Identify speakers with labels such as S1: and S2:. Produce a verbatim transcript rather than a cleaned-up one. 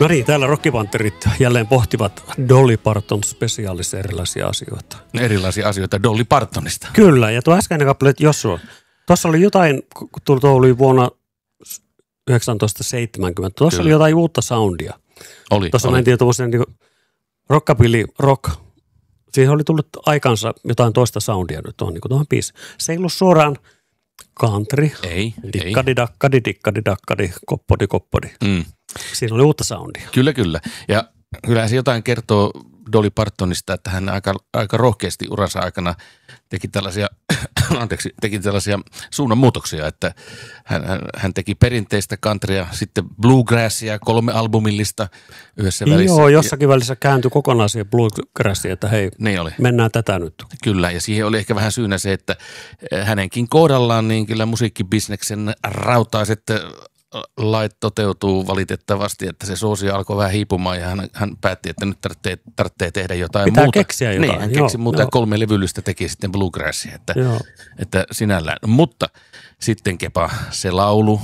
S1: No niin, täällä Rockipanterit jälleen pohtivat Dolly Parton spesiaalissa erilaisia asioita.
S2: Erilaisia asioita Dolly Partonista.
S1: Kyllä, ja tuo äskeinen kappale Joshua. Tuossa oli jotain, kun tuo oli vuonna yhdeksäntoistaseitsemänkymmentä, tuossa oli jotain uutta soundia.
S2: Oli,
S1: Tuossa
S2: oli.
S1: mentiin tuollaisen niin rockabilly rock. Siihen oli tullut aikansa jotain toista soundia nyt tuohon, niin kuin tuohon biisiin. Se ei ollut suoraan country.
S2: Ei,
S1: dikkadi,
S2: ei.
S1: dakkadi, dikkadi, dakkadi, koppodi, koppodi.
S2: Mm.
S1: Siinä oli uutta soundia.
S2: Kyllä, kyllä. Ja kyllähän se jotain kertoo Dolly Partonista, että hän aika, aika rohkeasti uransa aikana teki tällaisia, anteeksi, teki tällaisia suunnanmuutoksia, että hän, hän, hän teki perinteistä countrya, sitten bluegrassia, kolme albumillista yhdessä välissä.
S1: Joo, jossakin välissä kääntyi kokonaan siihen bluegrassiin, että hei,
S2: niin oli.
S1: Mennään tätä nyt.
S2: Kyllä, ja siihen oli ehkä vähän syynä se, että hänenkin kohdallaan niin kyllä musiikkibisneksen rautaiset lait toteutuu valitettavasti, että se suosio alkoi vähän hiipumaan ja hän, hän päätti, että nyt tarvitsee, tarvitsee tehdä jotain
S1: Pitää
S2: muuta.
S1: keksiä jotain.
S2: Niin, hän
S1: joo,
S2: keksi muuta
S1: joo.
S2: kolme levyllistä teki sitten bluegrassia, että,
S1: Joo.
S2: että sinällään. Mutta sitten kepa se laulu,